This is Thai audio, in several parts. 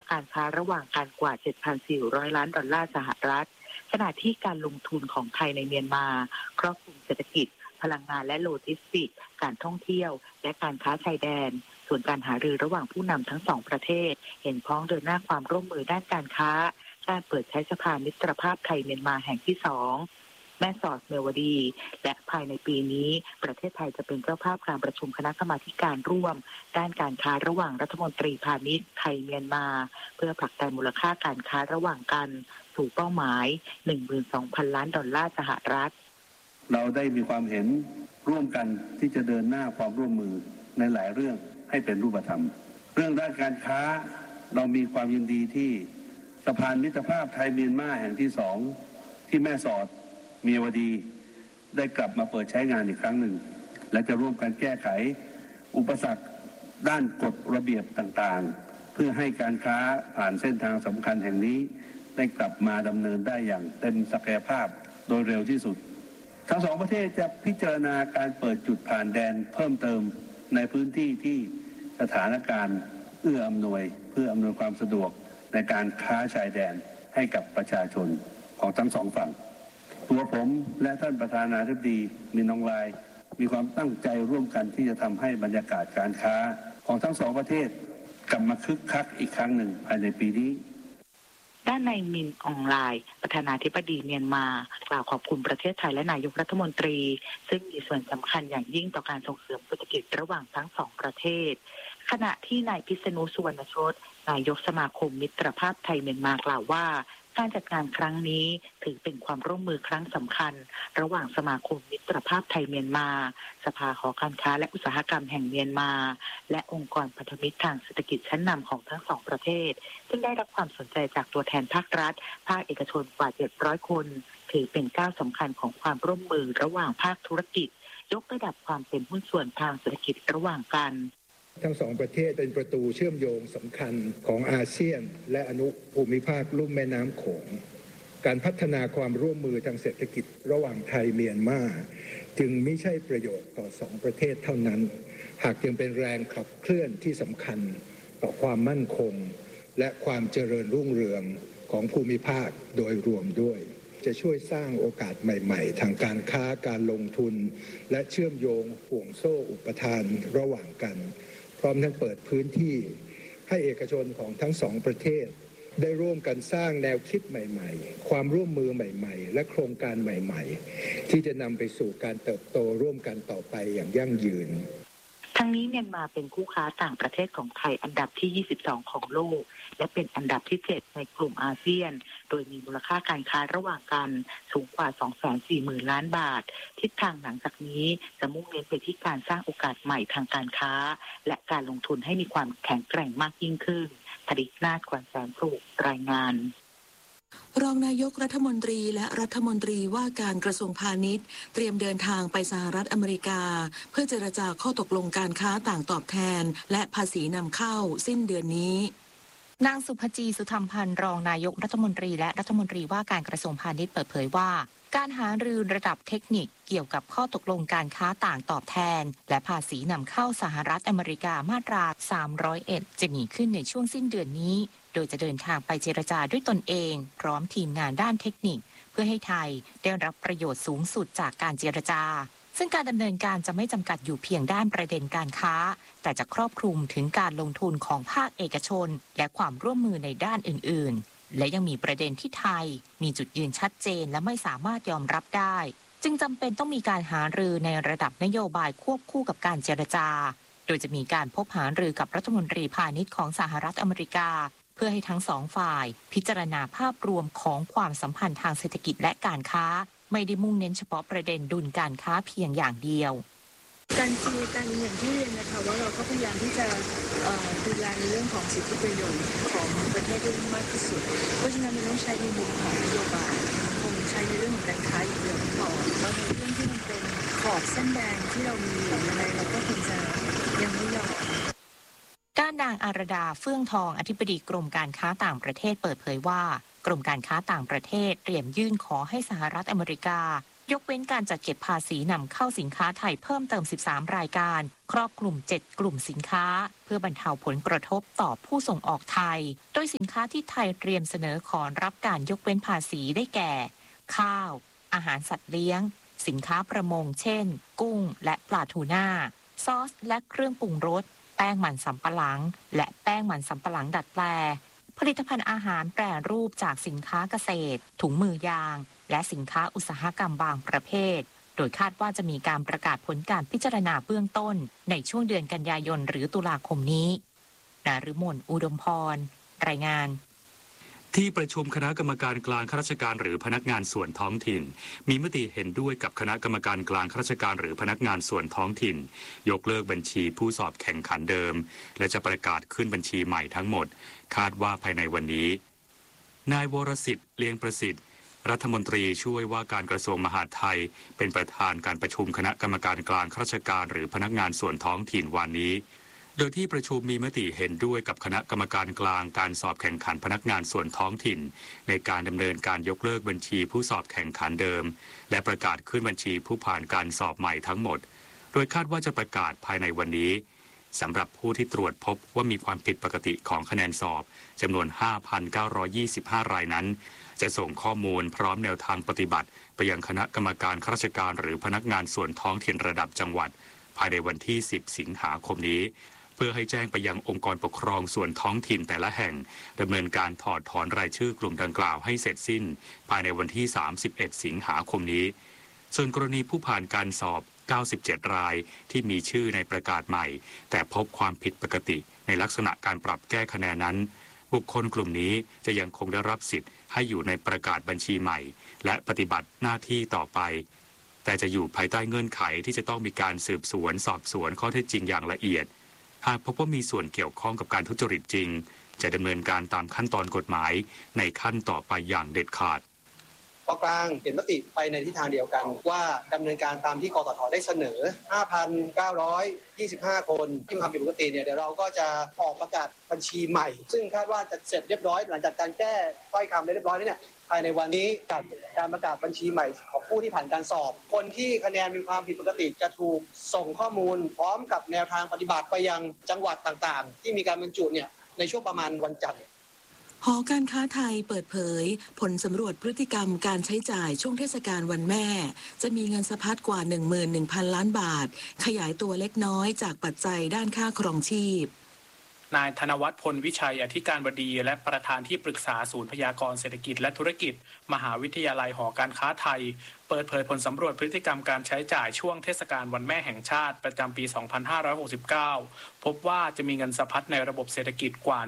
การค้าระหว่างกันกว่า 7,400 ล้านดอลลาร์สหรัฐขณะที่การลงทุนของไทยในเมียนมาครอบคลุมเศรษฐกิจพลังงานและโลจิสติกส์การท่องเที่ยวและการค้าชายแดนส่วนการหารือระหว่างผู้นำทั้งสองประเทศเห็นพ้องเดินหน้าความร่วมมือด้านการค้าการเปิดใช้สะพานมิตรภาพไทยเมียนมาแห่งที่2แม่สอดเมวดีและภายในปีนี้ประเทศไทยจะเป็นเจ้าภาพการประชุมคณะกรรมาการร่วมด้านการค้าระหว่างรัฐมนตรีพาณิชย์ไทยเมียนมาเพื่อผลักดันมูลค่าการค้าระหว่างกันสู่เป้าหมาย 12,000 ล้านดอลลาร์สหรัฐเราได้มีความเห็นร่วมกันที่จะเดินหน้าความร่วมมือในหลายเรื่องให้เป็นรูปธรรมเรื่องด้านการค้าเรามีความยินดีที่สะพานมิตรภาพไทยเมียนมาแห่งที่2ที่แม่สอดเมียวดีได้กลับมาเปิดใช้งานอีกครั้งหนึ่งและจะร่วมกันแก้ไขอุปสรรคด้านกฎระเบียบต่างๆเพื่อให้การค้าผ่านเส้นทางสำคัญแห่งนี้ได้กลับมาดำเนินได้อย่างเต็มศักยภาพโดยเร็วที่สุดทั้งสองประเทศจะพิจารณาการเปิดจุดผ่านแดนเพิ่มเติมในพื้นที่ที่สถานการณ์เอื้ออำนวยเพื่ออำนวยความสะดวกในการค้าชายแดนให้กับประชาชนของทั้งสองฝั่งตัวผมและท่านประธานาธิบดีมินอองไลน์มีความตั้งใจร่วมกันที่จะทำให้บรรยากาศการค้าของทั้งสองประเทศกลับมาคึกคักอีกครั้งหนึ่งภายในปีนี้ด้านนายมินอองไลน์ประธานาธิบดีเมียนมากล่าวขอบคุณประเทศไทยและนายกรัฐมนตรีซึ่งมีส่วนสำคัญอย่างยิ่งต่อการส่งเสริมเศรษฐกิจระหว่างทั้งสองประเทศขณะที่นายพิษณุ สุวรรณชดนายกสมาคมมิตรภาพไทยเมียนมากล่าวว่าการจัดงานครั้งนี้ถือเป็นความร่วมมือครั้งสำคัญระหว่างสมาคมมิตรภาพไทยเมียนมาสภาหอการค้าและอุตสาหกรรมแห่งเมียนมาและองค์กรพันธมิตรทางเศรษฐกิจชั้นนำของทั้งสองประเทศซึ่งได้รับความสนใจจากตัวแทนภาครัฐภาคเอกชนกว่า700คนถือเป็นก้าวสำคัญของความร่วมมือระหว่างภาคธุรกิจยกระดับความเป็นหุ้นส่วนทางเศรษฐกิจระหว่างกันทั้งสองประเทศเป็นประตูเชื่อมโยงสำคัญของอาเซียนและอนุภูมิภาคลุ่มแม่น้ำโขงการพัฒนาความร่วมมือทางเศรษฐกิจระหว่างไทยเมียนมาจึงไม่ใช่ประโยชน์ต่อสองประเทศเท่านั้นหากยังเป็นแรงขับเคลื่อนที่สำคัญต่อความมั่นคงและความเจริญรุ่งเรืองของภูมิภาคโดยรวมด้วยจะช่วยสร้างโอกาสใหม่ๆทางการค้าการลงทุนและเชื่อมโยงห่วงโซ่อุปทานระหว่างกันพร้อมทั้งเปิดพื้นที่ให้เอกชนของทั้งสองประเทศได้ร่วมกันสร้างแนวคิดใหม่ๆความร่วมมือใหม่ๆและโครงการใหม่ๆที่จะนำไปสู่การเติบโตร่วมกันต่อไปอย่างยั่งยืนทั้งนี้เมียนมาเป็นคู่ค้าต่างประเทศของไทยอันดับที่22ของโลกและเป็นอันดับที่7ในกลุ่มอาเซียนโดยมีมูลค่าการค้าระหว่างกันสูงกว่า 240,000 ล้านบาททิศทางหลังจากนี้จะมุ่งเน้นไปที่การสร้างโอกาสใหม่ทางการค้าและการลงทุนให้มีความแข็งแกร่งมากยิ่งขึ้นธนิกนาถ ขวัญแสนสุขรายงานรองนายกรัฐมนตรีและรัฐมนตรีว่าการกระทรวงพาณิชย์เตรียมเดินทางไปสหรัฐอเมริกาเพื่อเจรจาข้อตกลงการค้าต่างตอบแทนและภาษีนำเข้าสิ้นเดือนนี้นางสุภจี สุธรรมพันธ์รองนายกรัฐมนตรีและรัฐมนตรีว่าการกระทรวงพาณิชย์เปิดเผยว่าการหารือระดับเทคนิคเกี่ยวกับข้อตกลงการค้าต่างตอบแทนและภาษีนำเข้าสหรัฐอเมริกามาตรา301จะมีขึ้นในช่วงสิ้นเดือนนี้โดยจะเดินทางไปเจรจาด้วยตนเองพร้อมทีมงานด้านเทคนิคเพื่อให้ไทยได้รับประโยชน์สูงสุดจากการเจรจาซึ่งการดำเนินการจะไม่จำกัดอยู่เพียงด้านประเด็นการค้าแต่จะครอบคลุมถึงการลงทุนของภาคเอกชนและความร่วมมือในด้านอื่นๆและยังมีประเด็นที่ไทยมีจุดยืนชัดเจนและไม่สามารถยอมรับได้จึงจำเป็นต้องมีการหารือในระดับนโยบายควบคู่กับการเจรจาโดยจะมีการพบหารือกับรัฐมนตรีพาณิชย์ของสหรัฐอเมริกาเพื่อให้ทั้งสองฝ่ายพิจารณาภาพรวมของความสัมพันธ์ทางเศรษฐกิจและการค้าไม่ได้มุ่งเน้นเฉพาะประเด็นดุลการค้าเพียงอย่างเดียวการคุยกันอย่างที่เรียนนะคะว่าเราก็พยายามที่จะดูแลในเรื่องของสิทธิประโยชน์ของประเทศได้มากที่สุดเพราะฉะนั้นมันต้องใช้ในมุมของนโยบายคงใช้ในเรื่องของการค้าอย่างเดียวไม่พอแล้วในเรื่องที่มันเป็นขอบเส้นแดงที่เรามีอยู่ยังไงเราก็คงจะยังไม่ยอมด้านนางอารดาเฟื่องทองอธิบดีกรมการค้าต่างประเทศเปิดเผยว่ากรมการค้าต่างประเทศเตรียมยื่นขอให้สหรัฐอเมริกายกเว้นการจัดเก็บภาษีนำเข้าสินค้าไทยเพิ่มเติม13รายการครอบคลุม7กลุ่มสินค้าเพื่อบรรเทาผลกระทบต่อผู้ส่งออกไทยโดยสินค้าที่ไทยเตรียมเสนอขอรับการยกเว้นภาษีได้แก่ข้าวอาหารสัตว์เลี้ยงสินค้าประมงเช่นกุ้งและปลาทูน่าซอสและเครื่องปรุงรสแป้งมันสำปะหลังและแป้งมันสำปะหลังดัดแปลผลิตภัณฑ์อาหารแปรรูปจากสินค้าเกษตรถุงมือยางและสินค้าอุตสาหกรรมบางประเภทโดยคาดว่าจะมีการประกาศผลการพิจารณาเบื้องต้นในช่วงเดือนกันยายนหรือตุลาคมนี้นฤมลอุดมพรรายงานที่ประชุมคณะกรรมการกลางข้าราชการหรือพนักงานส่วนท้องถิ่นมีมติเห็นด้วยกับคณะกรรมการกลางข้าราชการหรือพนักงานส่วนท้องถิ่นยกเลิกบัญชีผู้สอบแข่งขันเดิมและจะประกาศขึ้นบัญชีใหม่ทั้งหมดคาดว่าภายในวันนี้นายวรสิทธิ์เลียงประสิทธิ์รัฐมนตรีช่วยว่าการกระทรวงมหาดไทยเป็นประธานการประชุมคณะกรรมการกลางข้าราชการหรือพนักงานส่วนท้องถิ่นวันนี้โดยที่ประชุมมีมติเห็นด้วยกับคณะกรรมการกลางการสอบแข่งขันพนักงานส่วนท้องถิ่นในการดำเนินการยกเลิกบัญชีผู้สอบแข่งขันเดิมและประกาศขึ้นบัญชีผู้ผ่านการสอบใหม่ทั้งหมดโดยคาดว่าจะประกาศภายในวันนี้สำหรับผู้ที่ตรวจพบว่ามีความผิดปกติของคะแนนสอบจำนวน 5,925 รายนั้นจะส่งข้อมูลพร้อมแนวทางปฏิบัติไปยังคณะกรรมการข้าราชการหรือพนักงานส่วนท้องถิ่นระดับจังหวัดภายในวันที่ 10 สิงหาคมนี้เพื่อให้แจ้งไปยังองค์กรปกครองส่วนท้องถิ่นแต่ละแห่งดำเนินการถอดถอนรายชื่อกลุ่มดังกล่าวให้เสร็จสิ้นภายในวันที่ 31 สิงหาคมนี้ส่วนกรณีผู้ผ่านการสอบ97 รายที่มีชื่อในประกาศใหม่แต่พบความผิดปกติในลักษณะการปรับแก้คะแนนนั้นบุคคลกลุ่มนี้จะยังคงได้รับสิทธิ์ให้อยู่ในประกาศบัญชีใหม่และปฏิบัติหน้าที่ต่อไปแต่จะอยู่ภายใต้เงื่อนไขที่จะต้องมีการสืบสวนสอบสวนข้อเท็จจริงอย่างละเอียดหากพบว่ามีส่วนเกี่ยวข้องกับการทุจริตจริงจะดำเนินการตามขั้นตอนกฎหมายในขั้นต่อไปอย่างเด็ดขาดกลางเห็นมติไปในทิศทางเดียวกันว่าดำเนินการตามที่กตท.ได้เสนอ 5,925 คนที่มีความผิดปกติเนี่ยเดี๋ยวเราก็จะออกประกาศบัญชีใหม่ซึ่งคาดว่าจะเสร็จเรียบร้อยหลังจากการแก้ถ้อยคำได้เรียบร้อยแล้วเนี่ยภายในวันนี้กับการประกาศบัญชีใหม่ของผู้ที่ผ่านการสอบคนที่คะแนนมีความผิดปกติจะถูกส่งข้อมูลพร้อมกับแนวทางปฏิบัติไปยังจังหวัดต่างๆที่มีการบรรจุเนี่ยในช่วงประมาณวันจันทร์หอการค้าไทยเปิดเผยผลสำรวจพฤติกรรมการใช้จ่ายช่วงเทศกาลวันแม่จะมีเงินสะพัดกว่า 11,000 ล้านบาทขยายตัวเล็กน้อยจากปัจจัยด้านค่าครองชีพนายธนวัฒน์พลวิชัยอธิการบดีและประธานที่ปรึกษาศูนย์พยากรณ์เศรษฐกิจและธุรกิจมหาวิทยาลัยหอการค้าไทยเปิดเผยผลสำรวจพฤติกรรมการใช้จ่ายช่วงเทศกาลวันแม่แห่งชาติประจำปี 2569 พบว่าจะมีเงินสะพัดในระบบเศรษฐกิจกว่า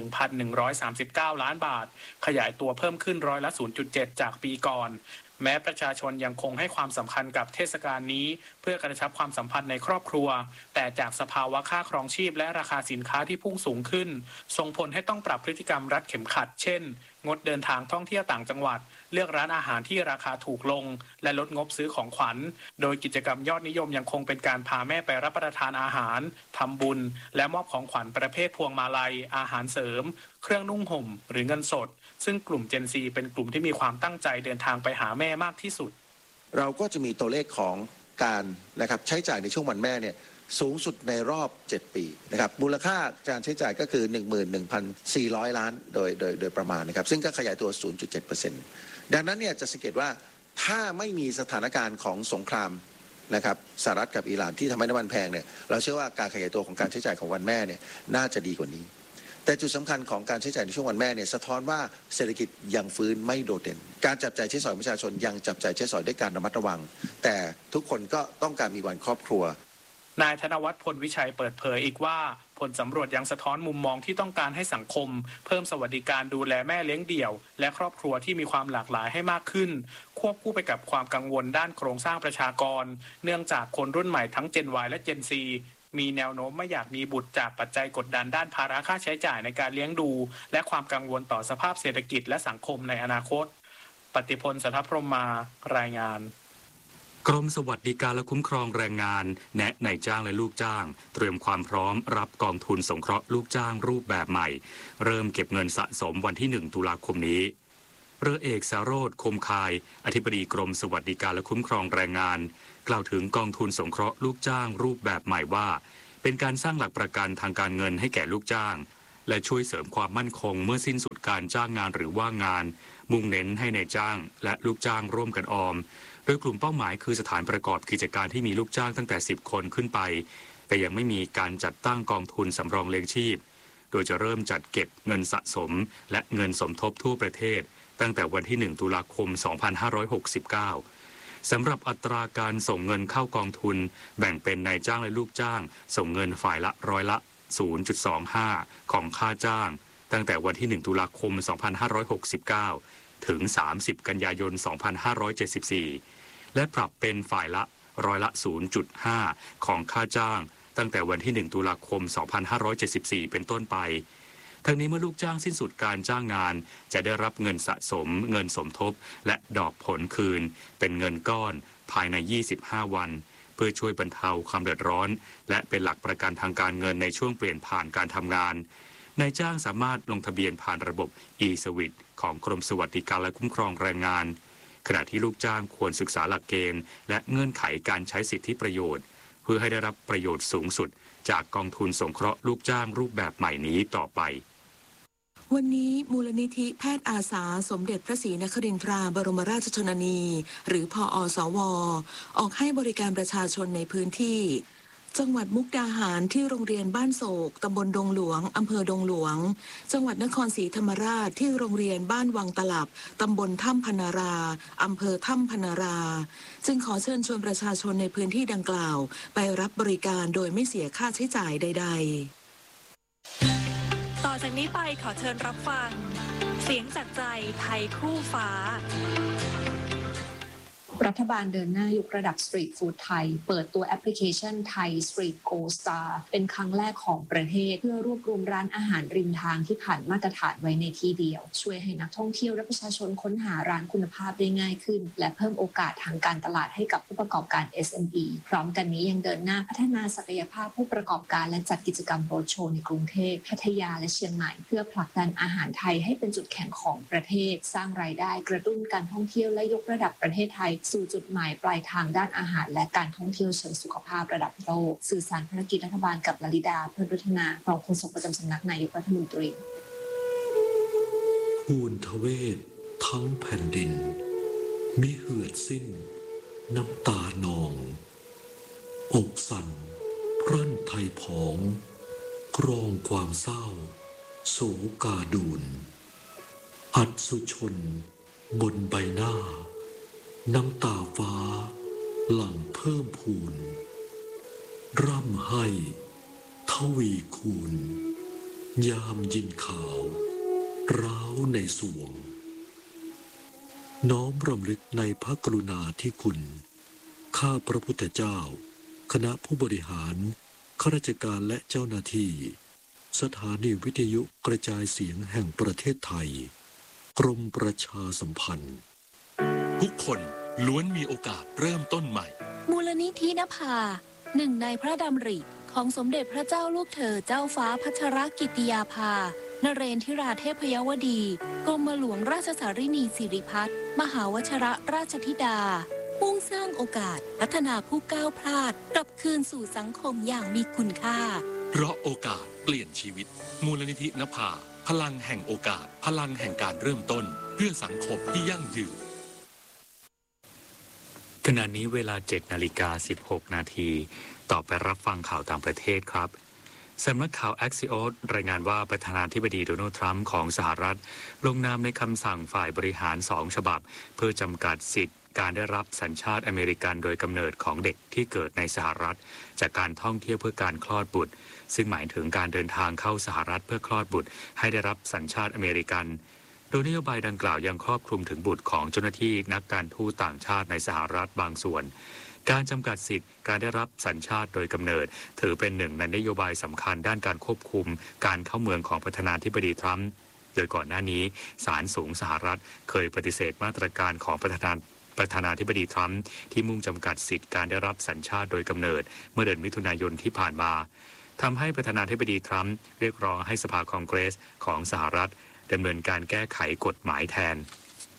11,139 ล้านบาทขยายตัวเพิ่มขึ้นร้อยละ 0.7 จากปีก่อนแม้ประชาชนยังคงให้ความสำคัญกับเทศกาลนี้เพื่อกระชับความสัมพันธ์ในครอบครัวแต่จากสภาวะค่าครองชีพและราคาสินค้าที่พุ่งสูงขึ้นส่งผลให้ต้องปรับพฤติกรรมรัดเข็มขัดเช่นงดเดินทางท่องเที่ยวต่างจังหวัดเลือกร้านอาหารที่ราคาถูกลงและลดงบซื้อของขวัญโดยกิจกรรมยอดนิยมยังคงเป็นการพาแม่ไปรับประทานอาหารทำบุญและมอบของขวัญประเภทพวงมาลัยอาหารเสริมเครื่องนุ่งห่มหรือเงินสดซึ่งกลุ่ม Gen Z เป็นกลุ่มที่มีความตั้งใจเดินทางไปหาแม่มากที่สุดเราก็จะมีตัวเลขของการนะครับใช้จ่ายในช่วงวันแม่เนี่ยสูงสุดในรอบ7ปีนะครับมูลค่าการใช้จ่ายก็คือ 11,400 ล้านโดยประมาณนะครับซึ่งก็ขยายตัว 0.7% ดังนั้นเนี่ยจะสังเกตว่าถ้าไม่มีสถานการณ์ของสงครามนะครับสหรัฐกับอิหร่านที่ทำให้น้ำมันแพงเนี่ยเราเชื่อว่าการขยายตัวของการใช้จ่ายของวันแม่เนี่ยน่าจะดีกว่านี้แต่จุดสำคัญของการใช้จ่ายในช่วงวันแม่เนี่ยสะท้อนว่าเศรษฐกิจยังฟื้นไม่โดดเด่นการจับจ่ายใช้สอยประชาชนยังจับจ่ายใช้สอยด้วยการระมัดระวังแต่ทุกคนก็ต้องการมีวันครอบครัวนายธนวัฒน์พลวิชัยเปิดเผยอีกว่าผลสำรวจยังสะท้อนมุมมองที่ต้องการให้สังคมเพิ่มสวัสดิการดูแลแม่เลี้ยงเดี่ยวและครอบครัวที่มีความหลากหลายให้มากขึ้นควบคู่ไปกับความกังวลด้านโครงสร้างประชากรเนื่องจากคนรุ่นใหม่ทั้ง Gen Y และ Gen Zมีแนวโน้มไม่อยากมีบุตรจากปัจจัยกดดันด้านภาระค่าใช้จ่ายในการเลี้ยงดูและความกังวลต่อสภาพเศรษฐกิจและสังคมในอนาคตปฏิพล สัทธพรหมารายงานกรมสวัสดิการและคุ้มครองแรงงานแนะนายจ้างและลูกจ้างเตรียมความพร้อมรับกองทุนสงเคราะห์ลูกจ้างรูปแบบใหม่เริ่มเก็บเงินสะสมวันที่1 ตุลาคมนี้เรือเอกสารโรจน์ คมคายอธิบดีกรมสวัสดิการและคุ้มครองแรงงานกล่าวถึงกองทุนสงเคราะห์ลูกจ้างรูปแบบใหม่ว่าเป็นการสร้างหลักประกันทางการเงินให้แก่ลูกจ้างและช่วยเสริมความมั่นคงเมื่อสิ้นสุดการจ้างงานหรือว่างงานมุ่งเน้นให้นายจ้างและลูกจ้างร่วมกันออมโดยกลุ่มเป้าหมายคือสถานประกอบกิจการที่มีลูกจ้างตั้งแต่10 คนขึ้นไปแต่ยังไม่มีการจัดตั้งกองทุนสำรองเลี้ยงชีพโดยจะเริ่มจัดเก็บเงินสะสมและเงินสมทบทั่วประเทศตั้งแต่วันที่1 ตุลาคม 2569 สำหรับอัตราการส่งเงินเข้ากองทุนแบ่งเป็นนายจ้างและลูกจ้างส่งเงินฝ่ายละร้อยละ 0.25 ของค่าจ้างตั้งแต่วันที่1 ตุลาคม 2569 ถึง 30 กันยายน 2574 และปรับเป็นฝ่ายละร้อยละ 0.5 ของค่าจ้างตั้งแต่วันที่1 ตุลาคม 2574 เป็นต้นไปทั้งนี้เมื่อลูกจ้างสิ้นสุดการจ้างงานจะได้รับเงินสะสมเงินสมทบและดอกผลคืนเป็นเงินก้อนภายใน 25 วันเพื่อช่วยบรรเทาความเดือดร้อนและเป็นหลักประกันทางการเงินในช่วงเปลี่ยนผ่านการทำงานนายจ้างสามารถลงทะเบียนผ่านระบบ e-Switch ของกรมสวัสดิการและคุ้มครองแรงงานขณะที่ลูกจ้างควรศึกษาหลักเกณฑ์และเงื่อนไขการใช้สิทธิประโยชน์เพื่อให้ได้รับประโยชน์สูงสุดจากกองทุนสงเคราะห์ลูกจ้างรูปแบบใหม่นี้ต่อไปวันนี้มูลนิธิแพทย์อาสาสมเด็จพระศรีนครินทราบรมราชชนนีหรือพอสว.ออกให้บริการประชาชนในพื้นที่จังหวัดมุกดาหารที่โรงเรียนบ้านโศกตำบลดงหลวงอำเภอดงหลวงจังหวัดนครศรีธรรมราชที่โรงเรียนบ้านวังตลับตำบลถ้ำพนาราอำเภอถ้ำพนาราจึงขอเชิญชวนประชาชนในพื้นที่ดังกล่าวไปรับบริการโดยไม่เสียค่าใช้จ่ายใดๆต่อจากนี้ไปขอเชิญรับฟังเสียงจากใจไทยคู่ฟ้ารัฐบาลเดินหน้ายกระดับสตรีทฟู้ดไทยเปิดตัวแอปพลิเคชันไทยสตรีทโกสตาร์เป็นครั้งแรกของประเทศเพื่อรวบรวมร้านอาหารริมทางที่ผ่านมาตรฐานไว้ในที่เดียวช่วยให้นักท่องเที่ยวและประชาชนค้นหาร้านคุณภาพได้ง่ายขึ้นและเพิ่มโอกาสทางการตลาดให้กับผู้ประกอบการ SME พร้อมกันนี้ยังเดินหน้าพัฒนาศักยภาพผู้ประกอบการและจัดกิจกรรมโรดโชว์ในกรุงเทพพัทยาและเชียงใหม่เพื่อผลักดันอาหารไทยให้เป็นจุดแข็งของประเทศสร้างรายได้กระตุ้นการท่องเที่ยวและยกระดับประเทศไทยสู่จุดหมายปลายทางด้านอาหารและการท่องเที่ยวเชิงสุขภาพระดับโลกสื่อสารภารกิจรัฐบาลกับลลิดาเพื่อพัฒนารองโฆษกประจำสำนักนายกรัฐมนตรีภูนทเวศทั้งแผ่นดินมิเหือดสิ้นน้ำตานองอกสั่นพรั่นไทยผองกรองความเศร้าโศกาดูนอัศชนบนใบหน้าน้ำตาฟ้าหลั่งเพิ่มพูนร่ำไห้ทวีคูณยามยินข่าวร้าวในสวงน้อมรำลึกในพระกรุณาธิคุณข้าพระพุทธเจ้าคณะผู้บริหารข้าราชการและเจ้าหน้าที่สถานีวิทยุกระจายเสียงแห่งประเทศไทยกรมประชาสัมพันธ์ทุกคนล้วนมีโอกาสเริ่มต้นใหม่มูลนิธินภาหนึ่งในพระดำริของสมเด็จพระเจ้าลูกเธอเจ้าฟ้าพัชรกิติยาภานเรนทิราเทพยวดีกรมหลวงราชสารินีสิริพัฒน์มหาวชิรราชธิดามุ่งสร้างโอกาสพัฒนาผู้ก้าวพลาดกลับคืนสู่สังคมอย่างมีคุณค่าเพราะโอกาสเปลี่ยนชีวิตมูลนิธินภาพลังแห่งโอกาสพลังแห่งการเริ่มต้นเพื่อสังคมที่ยั่งยืนขณะนี้เวลา 7:16 นาทีต่อไปรับฟังข่าวต่างประเทศครับสำนักข่าว Axios รายงานว่าประธานาธิบดีโดนัลด์ทรัมป์ของสหรัฐลงนามในคำสั่งฝ่ายบริหาร2ฉบับเพื่อจำกัดสิทธิ์การได้รับสัญชาติอเมริกันโดยกำเนิดของเด็กที่เกิดในสหรัฐจากการท่องเที่ยวเพื่อการคลอดบุตรซึ่งหมายถึงการเดินทางเข้าสหรัฐเพื่อคลอดบุตรให้ได้รับสัญชาติอเมริกันโดยนโยบายดังกล่าวยังครอบคลุมถึงบุตรของเจ้าหน้าที่นักการทูตต่างชาติในสหรัฐบางส่วนการจำกัดสิทธิ์การได้รับสัญชาติโดยกำเนิดถือเป็นหนึ่งในนโยบายสำคัญด้านการควบคุมการเข้าเมืองของประธานาธิบดีทรัมป์โดยก่อนหน้านี้ศาลสูงสหรัฐเคยปฏิเสธมาตรการของประธานาธิบดีทรัมป์ที่มุ่งจำกัดสิทธิ์การได้รับสัญชาติโดยกำเนิดเมื่อเดือนมิถุนายนที่ผ่านมาทำให้ประธานาธิบดีทรัมป์เรียกร้องให้สภาคองเกรสของสหรัฐดำเนินการแก้ไขกฎหมายแทน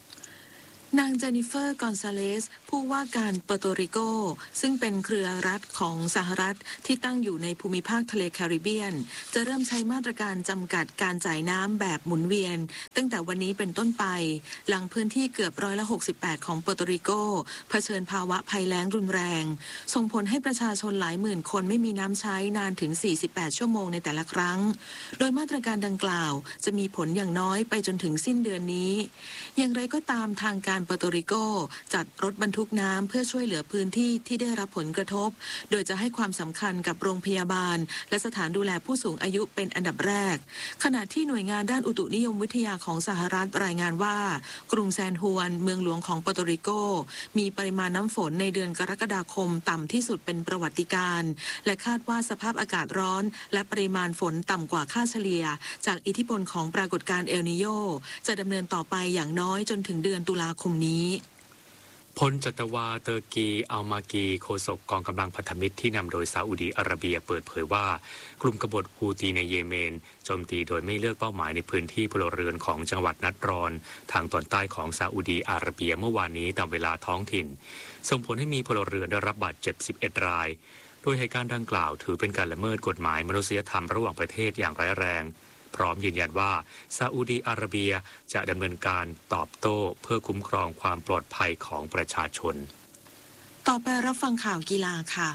นางเจนิเฟอร์กอนซาเลสผู้ว่าการเปอร์โตริโกซึ่งเป็นเครือรัฐของสหรัฐที่ตั้งอยู่ในภูมิภาคทะเลแคริบเบียนจะเริ่มใช้มาตรการจำกัดการจ่ายน้ำแบบหมุนเวียนตั้งแต่วันนี้เป็นต้นไปหลังพื้นที่เกือบ68%ของเปอร์โตริโกเผชิญภาวะภัยแล้งรุนแรงส่งผลให้ประชาชนหลายหมื่นคนไม่มีน้ำใช้นานถึง48ชั่วโมงในแต่ละครั้งโดยมาตรการดังกล่าวจะมีผลอย่างน้อยไปจนถึงสิ้นเดือนนี้อย่างไรก็ตามทางการเปอร์โตริโกจัดรถบรรทุกน้ำเพื่อช่วยเหลือพื้นที่ที่ได้รับผลกระทบโดยจะให้ความสำคัญกับโรงพยาบาลและสถานดูแลผู้สูงอายุเป็นอันดับแรกขณะที่หน่วยงานด้านอุตุนิยมวิทยาของสหรัฐรายงานว่ากรุงแซนฮวนเมืองหลวงของเปอร์โตริโกมีปริมาณน้ำฝนในเดือนกรกฎาคมต่ำที่สุดเป็นประวัติการณ์และคาดว่าสภาพอากาศร้อนและปริมาณฝนต่ำกว่าค่าเฉลี่ยจากอิทธิพลของปรากฏการณ์เอลนิโญจะดำเนินต่อไปอย่างน้อยจนถึงเดือนตุลาคมนี้พลจัตวาเตอร์กีอัลมากีโฆษกกองกำลังพันธมิตรที่นำโดยซาอุดีอาระเบียเปิดเผยว่ากลุ่มกบฏฮูตีในเยเมนโจมตีโดยไม่เลือกเป้าหมายในพื้นที่พลเรือนของจังหวัดนัดรอนทางตอนใต้ของซาอุดีอาระเบียเมื่อวานนี้ตามเวลาท้องถิ่นส่งผลให้มีพลเรือนได้รับบาดเจ็บ11รายโดยเหตุการณ์ดังกล่าวถือเป็นการละเมิดกฎหมายมนุษยธรรมระหว่างประเทศอย่างร้ายแรงพร้อมยืนยันว่าซาอุดีอาระเบียจะดำเนินการตอบโต้เพื่อคุ้มครองความปลอดภัยของประชาชนต่อไปรับฟังข่าวกีฬาค่ะ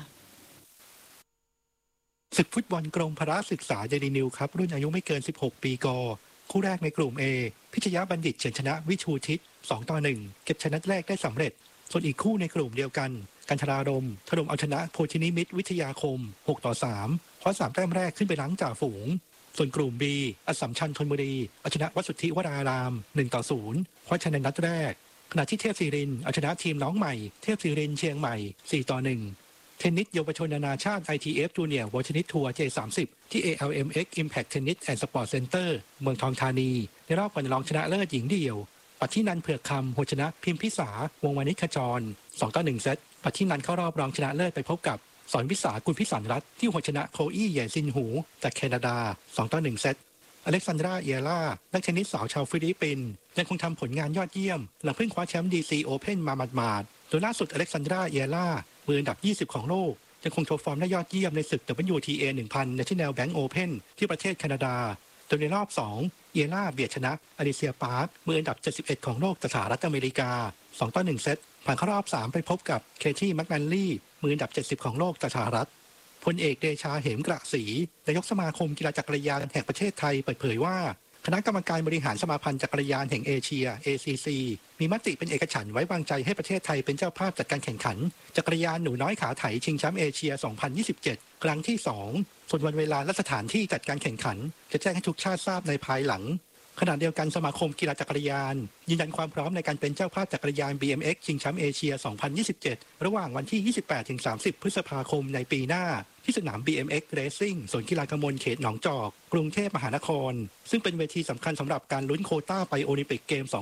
ศึกฟุตบอลกรมพละศึกษาเดลินิวครับรุ่นอายุไม่เกิน16ปีกคู่แรกในกลุ่ม A พิชยบัณฑิตเฉือนชนะวิชูทิศ2-1เก็บชนะแรกได้สำเร็จส่วนอีกคู่ในกลุ่มเดียวกันกันทรารมถล่มเอาชนะโพธินิมิตรวิทยาคม6-3คว้า3แต้มแรกขึ้นไปล้างจ่าฝูงส่วนกลุ่ม B อัสสัมชัญธนบุรีเอาชนะวัดสุทธิวราราม1-0คว้าชนะนัดแรกขณะที่เทพศิรินทร์เอาชนะทีมน้องใหม่เทพศิรินทร์เชียงใหม่4-1เทนนิสเยาวชนนานาชาติ ITF Junior World Tennis Tour J30 ที่ ALMX Impact Tennis and Sport Center เมืองทองธานีในรอบวันรองชนะเลิศหญิงเดี่ยวปัทธินันท์เผือกคำโหชนะพิมพิสาวงวานิชขจร2-1เซตปัทธินันท์เข้ารอบรองชนะเลิศไปพบกับสอนวิสากุลพิสันรัตน์ที่โหชนะโคอี้เหย่ซินหูจากแคนาดา2-1เซตอเล็กซานดราเอียร่านักเทนนิสสาวชาวฟิลิปปินส์ยังคงทำผลงานยอดเยี่ยมหลังเพิ่งคว้าแชมป์ DC Open มาหมาดๆโดยล่าสุดอเล็กซานดราเอียร่ามืออันดับ20ของโลกยังคงโชว์ฟอร์มได้ยอดเยี่ยมในศึก WTA 1000 National Bank Open ที่ประเทศแคนาดาโดยในรอบ2เอียร่าเบียดชนะอลิเซียปาร์คมืออันดับ71ของโลกจากสหรัฐอเมริกา2-1เซตผ่านเข้ารอบ3ไปพบกับเคที่แมคแมนลี่มืออันดับ70ของโลกจากสหรัฐพลเอกเดชาเหมกระศรีนายกสมาคมกีฬาจักรยานแห่งประเทศไทยเปิดเผยว่าคณะกรรมการบริหารสมาพันธ์จักรยานแห่งเอเชีย ACC มีมติเป็นเอกฉันท์ไว้วางใจให้ประเทศไทยเป็นเจ้าภาพจัดการแข่งขันจักรยานหนูน้อยขาไถชิงแชมป์เอเชีย 2027 ครั้งที่2ส่วนวันเวลาและสถานที่จัดการแข่งขันจะแจ้งให้ทุกชาติทราบในภายหลังขณะเดียวกันสมาคมกีฬาจักรยานยืนยันความพร้อมในการเป็นเจ้าภาพจักรยาน BMX ชิงแชมป์เอเชีย 2027 ระหว่างวันที่ 28-30 พฤษภาคมในปีหน้าที่สนาม BMX Racing สวนกีฬากมลเขตหนองจอกกรุงเทพมหานครซึ่งเป็นเวทีสำคัญสำหรับการลุ้นโควต้าไปโอลิมปิกเกม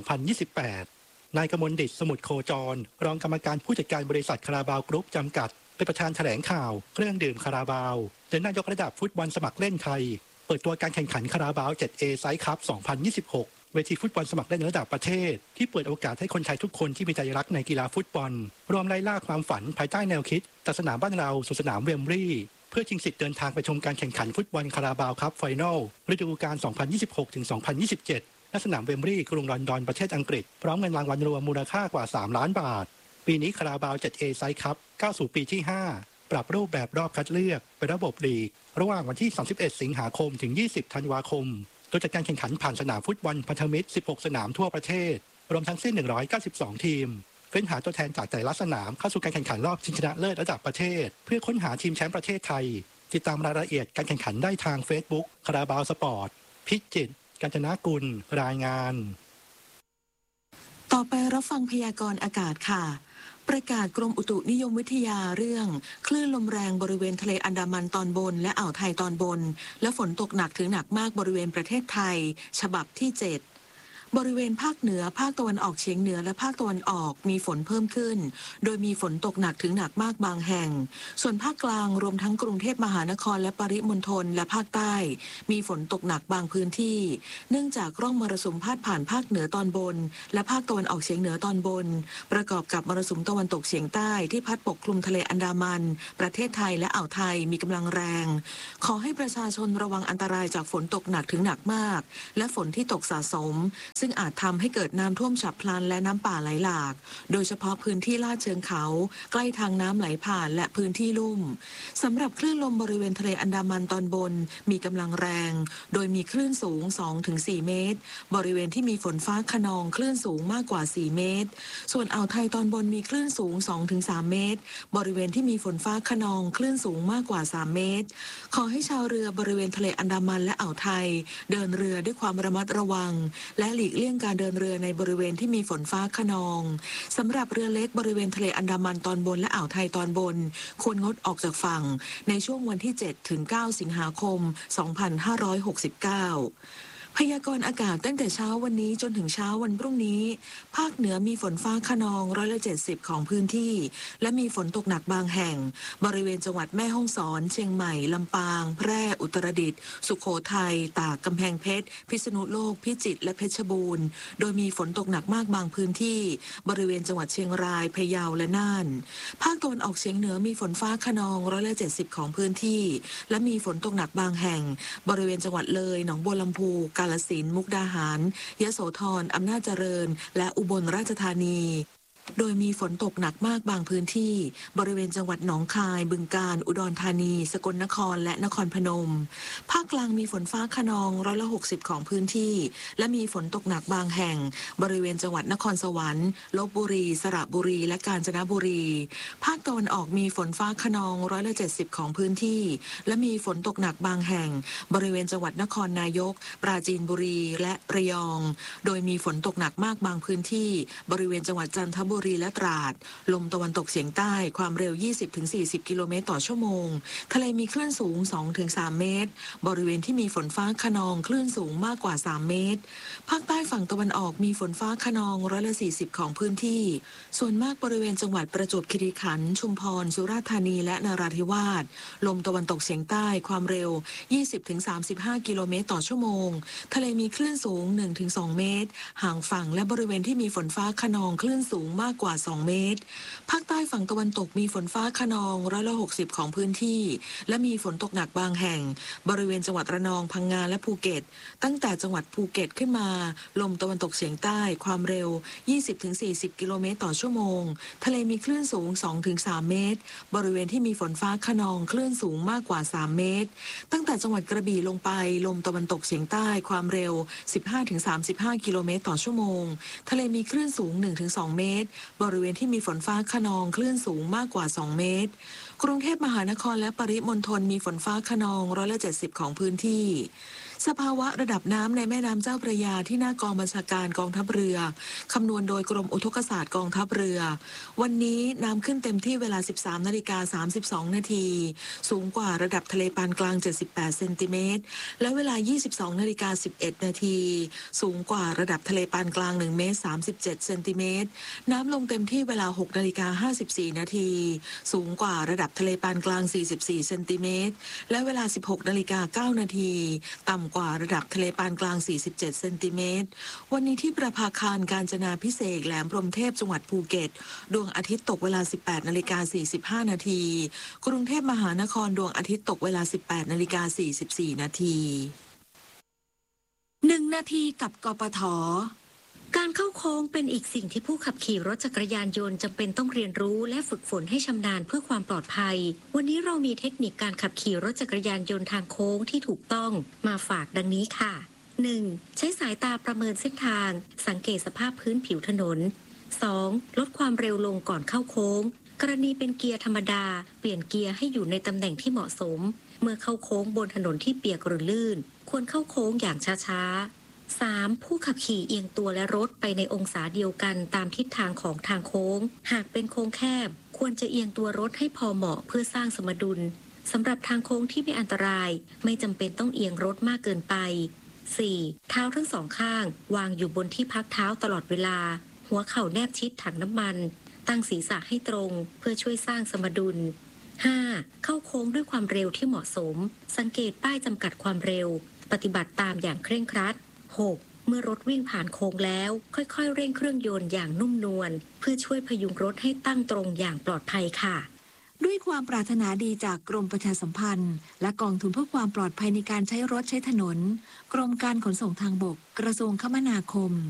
2028 นายกมลดิษฐ์สมุทรโคจรรองกรรมการผู้จัดการบริษัทคาราบาวกรุ๊ปจำกัดเป็นประธานแถลงข่าวเครื่องดื่มคาราบาวและนายกระดับฟุตบอลสมัครเล่นไทยเปิดตัวการแข่งขันคาราบาว 7A ไซส์คัพ 2026 เวทีฟุตบอลสมัครเล่นระดับประเทศที่เปิดโอกาสให้คนไทยทุกคนที่มีใจรักในกีฬาฟุตบอลรวมไล่ล่าความฝันภายใต้แนวคิดจากสนามบ้านเราสู่สนามเวมบลีย์เพื่อชิงสิทธิ์เดินทางไปชมการแข่งขันฟุตบอลคาราบาวคัพไฟนอลฤดูกาล 2026-2027 ณ สนามเวมบลีย์กรุงลอนดอนประเทศอังกฤษพร้อมเงินรางวัลรวมมูลค่ากว่า3ล้านบาทปีนี้คาราบาว 7A ไซส์คัพก้าวสู่ปีที่5ปรับรูปแบบรอบคัดเลือกเป็นระบบลีกระหว่างวันที่31สิงหาคมถึง20ธันวาคมโดยจัดการแข่งขันผ่านสนามฟุตบอลพันธมิตร16สนามทั่วประเทศรวมทั้งสิ้น192ทีมเฟ้นหาตัวแทนจากแต่ละสนามเข้าสู่การแข่งขันรอบชิงชนะเลิศระดับประเทศเพื่อค้นหาทีมแชมป์ประเทศไทยติดตามรายละเอียดการแข่งขันได้ทาง Facebook คาราบาวสปอร์ตพิจิตรกาญจนกุลรายงานต่อไปรับฟังพยากรณ์อากาศค่ะประกาศกรมอุตุนิยมวิทยาเรื่องคลื่นลมแรงบริเวณทะเลอันดามันตอนบนและอ่าวไทยตอนบนและฝนตกหนักถึงหนักมากบริเวณประเทศไทยฉบับที่7 บริเวณภาคเหนือภาคตะวันออกเฉียงเหนือและภาคตะวันออกมีฝนเพิ่มขึ้นโดยมีฝนตกหนักถึงหนักมากบางแห่งส่วนภาคกลางรวมทั้งกรุงเทพมหานครและปริมณฑลและภาคใต้มีฝนตกหนักบางพื้นที่เนื่องจากร่องมรสุมพาดผ่านภาคเหนือตอนบนและภาคตะวันออกเฉียงเหนือตอนบนประกอบกับมรสุมตะวันตกเฉียงใต้ที่พัดปกคลุมทะเลอันดามันประเทศไทยและอ่าวไทยมีกำลังแรงขอให้ประชาชนระวังอันตรายจากฝนตกหนักถึงหนักมากและฝนที่ตกสะสมซึ่งอาจทำให้เกิดน้ำท่วมฉับพลันและน้ำป่าไหลหลากโดยเฉพาะพื้นที่ลาดเชิงเขาใกล้ทางน้ำไหลผ่านและพื้นที่ลุ่มสำหรับคลื่นลมบริเวณทะเลอันดามันตอนบนมีกำลังแรงโดยมีคลื่นสูง 2-4 เมตรบริเวณที่มีฝนฟ้าคะนองคลื่นสูงมากกว่า4เมตรส่วนอ่าวไทยตอนบนมีคลื่นสูง 2-3 เมตรบริเวณที่มีฝนฟ้าคะนองคลื่นสูงมากกว่า3เมตรขอให้ชาวเรือบริเวณทะเลอันดามันและอ่าวไทยเดินเรือด้วยความระมัดระวังและหลีกเลี่ยงการเดินเรือในบริเวณที่มีฝนฟ้าคะนองสำหรับเรือเล็กบริเวณทะเลอันดามันตอนบนและอ่าวไทยตอนบนควรงดออกจากฝั่งในช่วงวันที่ 7-9 สิงหาคม 2569พยากรณ์อากาศตั้งแต่เช้าวันนี้จนถึงเช้าวันพรุ่งนี้ภาคเหนือมีฝนฟ้าคะนอง170ของพื้นที่และมีฝนตกหนักบางแห่งบริเวณจังหวัดแม่ฮ่องสอนเชียงใหม่ลำปางแพร่อุตรดิตถ์สุโขทัยตากกำแพงเพชรพิษณุโลกพิจิตรและเพชรบูรณ์โดยมีฝนตกหนักมากบางพื้นที่บริเวณจังหวัดเชียงรายพะเยาและน่านภาคตะวันออกเฉียงเหนือมีฝนฟ้าคะนอง170ของพื้นที่และมีฝนตกหนักบางแห่งบริเวณจังหวัดเลยหนองบัวลำพูกาฬสินธุ์มุกดาหารยโสธรอำนาจเจริญและอุบลราชธานีโดยมีฝนตกหนักมากบางพื้นที่บริเวณจังหวัดหนองคายบึงกาฬอุดรธานีสกลนครและนครพนมภาคกลางมีฝนฟ้าคะนอง160ของพื้นที่และมีฝนตกหนักบางแห่งบริเวณจังหวัดนครสวรรค์ลพบุรีสระบุรีและกาญจนบุรีภาคตะวันออกมีฝนฟ้าคะนอง170ของพื้นที่และมีฝนตกหนักบางแห่งบริเวณจังหวัดนครนายกปราจีนบุรีและระยองโดยมีฝนตกหนักมากบางพื้นที่บริเวณจังหวัดจันทบุรีและตราดลมตะวันตกเฉียงใต้ความเร็ว 20-40 กิโลเมตรต่อชั่วโมงทะเลมีคลื่นสูง 2-3 เมตรบริเวณที่มีฝนฟ้าคะนองคลื่นสูงมากกว่า3เมตรภาคใต้ฝั่งตะวันออกมีฝนฟ้าคะนอง140ของพื้นที่ส่วนมากบริเวณจังหวัดประจวบคีรีขันธ์ชุมพรสุราษฎร์ธานีและนราธิวาสลมตะวันตกเฉียงใต้ความเร็ว 20-35 กิโลเมตรต่อชั่วโมงทะเลมีคลื่นสูง 1-2 เมตรห่างฝั่งและบริเวณที่มีฝนฟ้าคะนองคลื่นสูงมากกว่า2เมตรภาคใต้ฝั่งตะวันตกมีฝนฟ้าคะนอง160ของพื้นที่และมีฝนตกหนักบางแห่งบริเวณจังหวัดระนองพังงาและภูเก็ตตั้งแต่จังหวัดภูเก็ตขึ้นมาลมตะวันตกเฉียงใต้ความเร็ว 20-40 กิโลเมตรต่อชั่วโมงทะเลมีคลื่นสูง 2-3 เมตรบริเวณที่มีฝนฟ้าคะนองคลื่นสูงมากกว่า3เมตรตั้งแต่จังหวัดกระบี่ลงไปลมตะวันตกเฉียงใต้ความเร็ว 15-35 กิโลเมตรต่อชั่วโมงทะเลมีคลื่นสูง 1-2 เมตรบริเวณที่มีฝนฟ้าคะนองคลื่นสูงมากกว่า2เมตรกรุงเทพมหานครและปริมณฑลมีฝนฟ้าคะนอง170ของพื้นที่สภาวะระดับน้ำในแม่น้ำเจ้าพระยาที่หน้ากองบัญชาการกองทัพเรือคำนวณโดยกรมอุทกศาสตร์กองทัพเรือวันนี้น้ำขึ้นเต็มที่เวลา 13:32 นาทีสูงกว่าระดับทะเลปานกลาง78เซนติเมตรและเวลา 22:11 นาทีสูงกว่าระดับทะเลปานกลาง1เมตร37เซนติเมตรน้ำลงเต็มที่เวลา 6:54 นาทีสูงกว่าระดับทะเลปานกลาง44เซนติเมตรและเวลา 16:09 นาทีต่ำกว่าระดับทะเลปานกลาง47เซนติเมตรวันนี้ที่ประภาคารกาญจนาภิเษกแหลมพรหมเทพจังหวัดภูเก็ตดวงอาทิตย์ตกเวลา 18:45 นาทีกรุงเทพมหานครดวงอาทิตย์ตกเวลา 18:44 นาที 1 นาทีกับกปท.การเข้าโค้งเป็นอีกสิ่งที่ผู้ขับขี่รถจักรยานยนต์จำเป็นต้องเรียนรู้และฝึกฝนให้ชำนาญเพื่อความปลอดภัยวันนี้เรามีเทคนิคการขับขี่รถจักรยานยนต์ทางโค้งที่ถูกต้องมาฝากดังนี้ค่ะ 1. ใช้สายตาประเมินเส้นทางสังเกตสภาพพื้นผิวถนน 2. ลดความเร็วลงก่อนเข้าโค้งกรณีเป็นเกียร์ธรรมดาเปลี่ยนเกียร์ให้อยู่ในตำแหน่งที่เหมาะสมเมื่อเข้าโค้งบนถนนที่เปียกหรือลื่นควรเข้าโค้งอย่างช้าๆ 3. ผู้ขับขี่เอียงตัวและรถไปในองศาเดียวกันตามทิศทางของทางโค้งหากเป็นโค้งแคบควรจะเอียงตัวรถให้พอเหมาะเพื่อสร้างสมดุลสำหรับทางโค้งที่ไม่อันตรายไม่จำเป็นต้องเอียงรถมากเกินไป 4. เท้าทั้งสองข้างวางอยู่บนที่พักเท้าตลอดเวลาหัวเข่าแนบชิดถังน้ำมันตั้งศีรษะให้ตรงเพื่อช่วยสร้างสมดุล 5. เข้าโค้งด้วยความเร็วที่เหมาะสมสังเกตป้ายจำกัดความเร็วปฏิบัติตามอย่างเคร่งครัด 6. เมื่อรถวิ่งผ่านโค้งแล้วค่อยๆเร่งเครื่องยนต์อย่างนุ่มนวลเพื่อช่วยพยุงรถให้ตั้งตรงอย่างปลอดภัยค่ะด้วยความปรารถนาดีจากกรมประชาสัมพันธ์และกองทุนเพื่อความปลอดภัยในการใช้รถใช้ถนนกรมการขนส่งทางบกกระทรวงคมนาคม